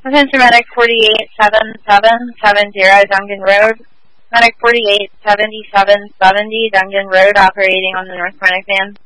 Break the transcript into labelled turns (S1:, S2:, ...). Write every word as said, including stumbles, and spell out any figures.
S1: Attention Medic forty-eight seven seven seven zero Dungan Road. Medic forty-eight seventy-seven seventy Dungan Road operating on the North Medic van.